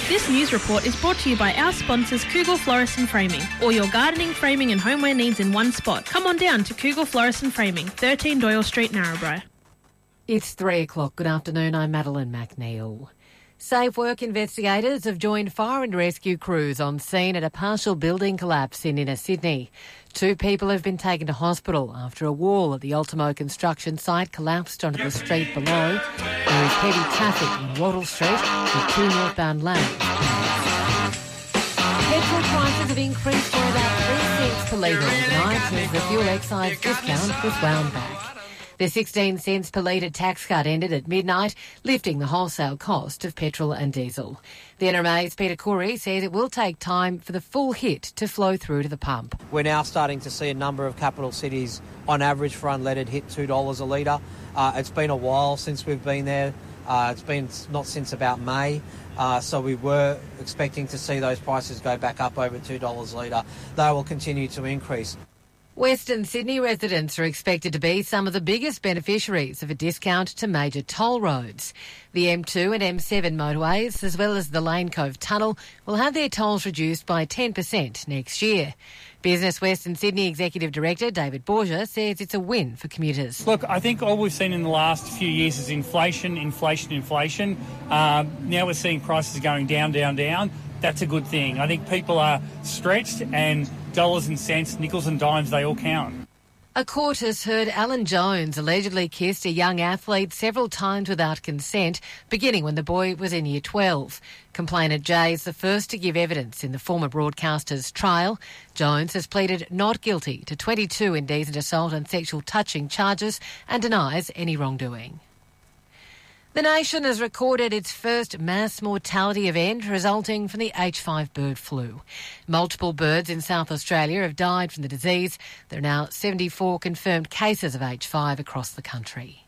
This news report is brought to you by our sponsors Kugel Florist and Framing. All your gardening, framing and homeware needs in one spot. Come on down to Kugel Florist and Framing, 13 Doyle Street, Narrabri. It's 3 o'clock. Good afternoon, I'm Madeline McNeil. Safe Work investigators have joined fire and rescue crews on scene at a partial building collapse in inner Sydney. 2 people have been taken to hospital after a wall at the Ultimo construction site collapsed onto the street below. There is heavy traffic in Wattle Street with 2 northbound lanes. Petrol prices have increased by about 3 cents per litre overnight as the fuel excise discount was wound back. The 16 cents per litre tax cut ended at midnight, lifting the wholesale cost of petrol and diesel. The NRMA's Peter Corey says it will take time for the full hit to flow through to the pump. We're now starting to see a number of capital cities, on average for unleaded, hit $2 a litre. It's been a while since we've been there. It's been not since about May. So we were expecting to see those prices go back up over $2 a litre. They will continue to increase. Western Sydney residents are expected to be some of the biggest beneficiaries of a discount to major toll roads. The M2 and M7 motorways, as well as the Lane Cove Tunnel, will have their tolls reduced by 10% next year. Business Western Sydney Executive Director David Borgia says it's a win for commuters. Look, I think all we've seen in the last few years is inflation. Now we're seeing prices going down. That's a good thing. I think people are stretched and dollars and cents, nickels and dimes, they all count. A court has heard Alan Jones allegedly kissed a young athlete several times without consent, beginning when the boy was in Year 12. Complainant Jay is the first to give evidence in the former broadcaster's trial. Jones has pleaded not guilty to 22 indecent assault and sexual touching charges and denies any wrongdoing. The nation has recorded its first mass mortality event resulting from the H5 bird flu. Multiple birds in South Australia have died from the disease. There are now 74 confirmed cases of H5 across the country.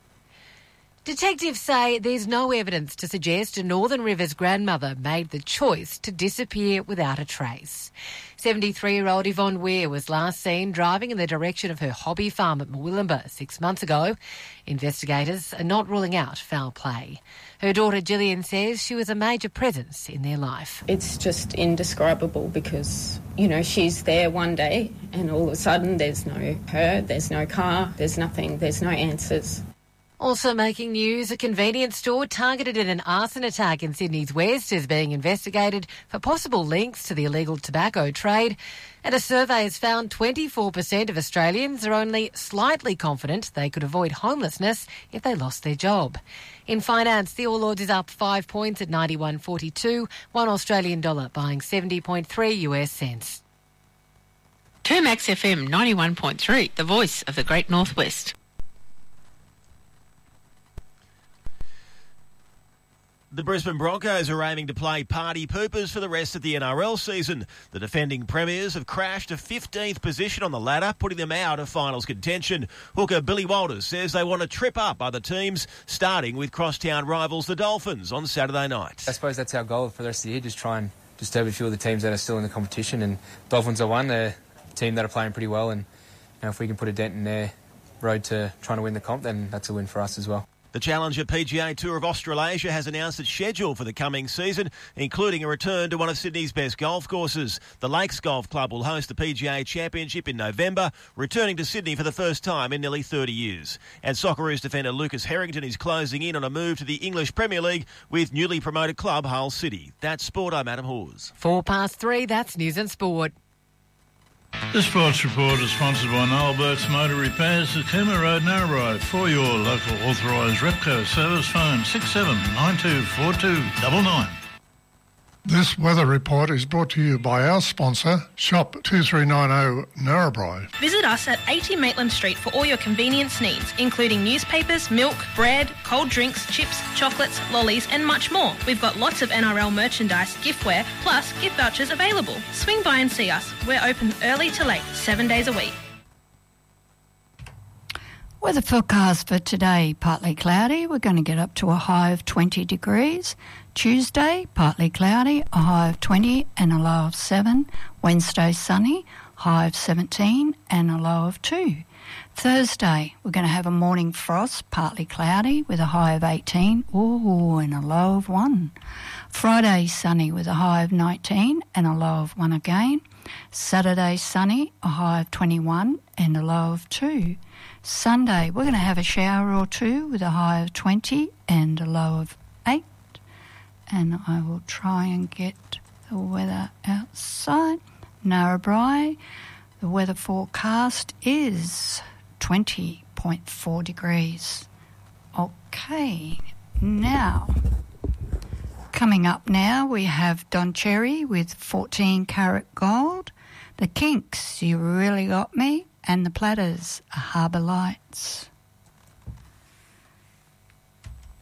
Detectives say there's no evidence to suggest a Northern Rivers grandmother made the choice to disappear without a trace. 73-year-old Yvonne Weir was last seen driving in the direction of her hobby farm at Murwillumbah 6 months ago. Investigators are not ruling out foul play. Her daughter Gillian says she was a major presence in their life. It's just indescribable because, she's there one day and all of a sudden there's no her, there's no car, there's nothing, there's no answers. Also making news, a convenience store targeted in an arson attack in Sydney's West is being investigated for possible links to the illegal tobacco trade. And a survey has found 24% of Australians are only slightly confident they could avoid homelessness if they lost their job. In finance, the All Ords is up 5 points at 91.42, $1 Australian dollar buying 70.3 US cents. Termax FM 91.3, the voice of the Great Northwest. The Brisbane Broncos are aiming to play party poopers for the rest of the NRL season. The defending premiers have crashed to 15th position on the ladder, putting them out of finals contention. Hooker Billy Walters says they want to trip up other teams, starting with crosstown rivals the Dolphins on Saturday night. I suppose that's our goal for the rest of the year, just try and disturb a few of the teams that are still in the competition. And Dolphins are one, they're a team that are playing pretty well, and if we can put a dent in their road to trying to win the comp, then that's a win for us as well. The Challenger PGA Tour of Australasia has announced its schedule for the coming season, including a return to one of Sydney's best golf courses. The Lakes Golf Club will host the PGA Championship in November, returning to Sydney for the first time in nearly 30 years. And Socceroos defender Lucas Harrington is closing in on a move to the English Premier League with newly promoted club Hull City. That's Sport, I'm Adam Hawes. 3:04, that's News and Sport. The Sports Report is sponsored by Noel Burke's Motor Repairs at Cooma Road, Narrabri. For your local authorised Repco service, phone 67924299. This weather report is brought to you by our sponsor, Shop 2390 Narrabri. Visit us at 80 Maitland Street for all your convenience needs, including newspapers, milk, bread, cold drinks, chips, chocolates, lollies and much more. We've got lots of NRL merchandise, giftware, plus gift vouchers available. Swing by and see us. We're open early to late, 7 days a week. Weather forecast for today, partly cloudy. We're going to get up to a high of 20 degrees. Tuesday, partly cloudy, a high of 20 and a low of 7. Wednesday, sunny, high of 17 and a low of 2. Thursday, we're going to have a morning frost, partly cloudy with a high of 18, and a low of 1. Friday, sunny with a high of 19 and a low of 1 again. Saturday, sunny, a high of 21 and a low of 2. Sunday, we're going to have a shower or two with a high of 20 and a low of 8. And I will try and get the weather outside. Narrabri, the weather forecast is 20.4 degrees. Okay, now, coming up now, we have Don Cherry with 14 Karat Gold, the Kinks, You Really Got Me, and the Platters, Harbour Lights.